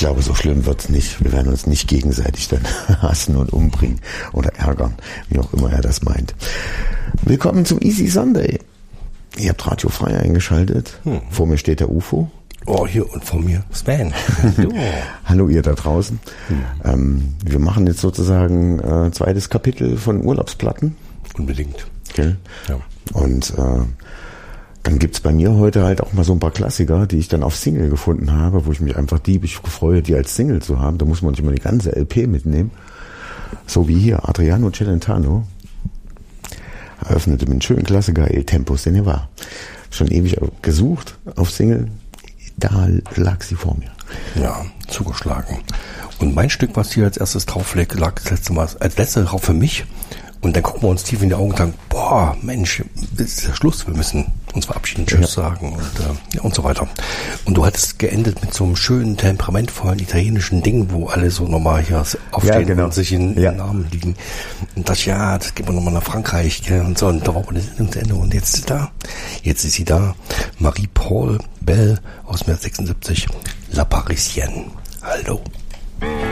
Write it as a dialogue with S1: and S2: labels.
S1: glaube, so schlimm wird's nicht. Wir werden uns nicht gegenseitig dann hassen und umbringen oder ärgern, wie auch immer er das meint. Willkommen zum Easy Sunday. Ihr habt Radio Frei eingeschaltet. Vor mir steht der UFO.
S2: Oh, hier und vor mir Sven.
S1: Hallo ihr da draußen. Wir machen jetzt sozusagen zweites Kapitel von Urlaubsplatten.
S2: Unbedingt.
S1: Okay.
S2: Ja.
S1: Und dann gibt's bei mir heute halt auch mal so ein paar Klassiker, die ich dann auf Single gefunden habe, wo ich mich einfach diebisch freue, die als Single zu haben. Da muss man nicht immer die ganze LP mitnehmen. So wie hier, Adriano Celentano eröffnete mit einem schönen Klassiker El Tempo se ne va. Schon ewig gesucht auf Single. Da lag sie vor mir.
S2: Ja, zugeschlagen. Und mein Stück, was hier als erstes drauf lag das letzte Mal als letzte drauf für mich. Und dann gucken wir uns tief in die Augen und sagen, boah, Mensch, ist der Schluss, wir müssen uns verabschieden, Tschüss sagen und so weiter. Und du hattest geendet mit so einem schönen, temperamentvollen italienischen Ding, wo alle so nochmal hier aufstehen und sich in den Armen liegen. Und das gehen wir nochmal nach Frankreich, gell? Und so, und da war das Ende. Und jetzt ist sie da, Marie-Paul Bell aus 1976, La Parisienne. Hallo.